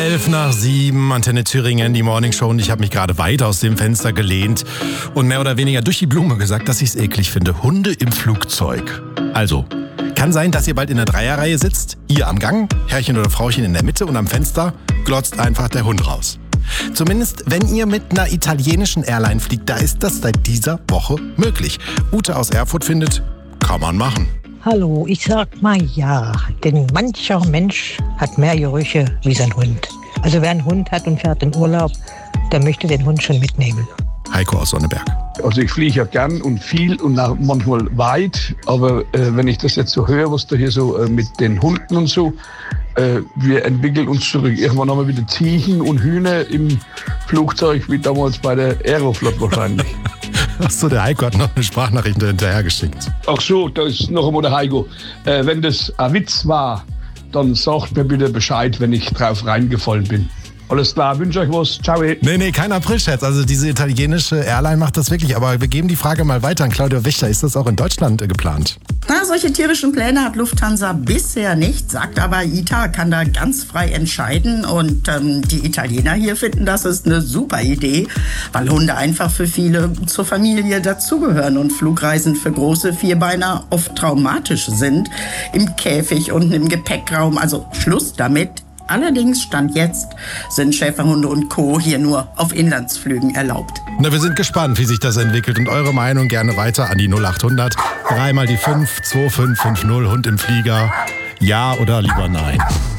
11:07, Antenne Thüringen, die Morningshow, und ich habe mich gerade weit aus dem Fenster gelehnt und mehr oder weniger durch die Blume gesagt, dass ich es eklig finde. Hunde im Flugzeug. Also, kann sein, dass ihr bald in der Dreierreihe sitzt, ihr am Gang, Herrchen oder Frauchen in der Mitte, und am Fenster glotzt einfach der Hund raus. Zumindest, wenn ihr mit einer italienischen Airline fliegt, da ist das seit dieser Woche möglich. Ute aus Erfurt findet, kann man machen. Hallo, ich sag mal ja, denn mancher Mensch hat mehr Gerüche wie sein Hund. Also wer einen Hund hat und fährt in Urlaub, der möchte den Hund schon mitnehmen. Heiko aus Sonneberg. Also ich fliege ja gern und viel und manchmal weit, aber wenn ich das jetzt so höre, was da hier so mit den Hunden und so, wir entwickeln uns zurück. Irgendwann haben wir wieder Ziegen und Hühner im Flugzeug, wie damals bei der Aeroflot wahrscheinlich. Achso, der Heiko hat noch eine Sprachnachricht hinterher geschickt. Ach so, da ist noch einmal der Heiko. Wenn das ein Witz war, dann sagt mir bitte Bescheid, wenn ich drauf reingefallen bin. Alles klar, wünsche euch was. Ciao. Nee, kein Aprilscherz. Also diese italienische Airline macht das wirklich. Aber wir geben die Frage mal weiter an Claudia Wächter. Ist das auch in Deutschland geplant? Na, solche tierischen Pläne hat Lufthansa bisher nicht, sagt aber ITA kann da ganz frei entscheiden. Und die Italiener hier finden, das ist eine super Idee, weil Hunde einfach für viele zur Familie dazugehören und Flugreisen für große Vierbeiner oft traumatisch sind. Im Käfig, unten im Gepäckraum, also Schluss damit. Allerdings, Stand jetzt, sind Schäferhunde und Co. hier nur auf Inlandsflügen erlaubt. Na, wir sind gespannt, wie sich das entwickelt, und eure Meinung gerne weiter an die 0800 3 mal die 5 2550 Hund im Flieger. Ja oder lieber nein?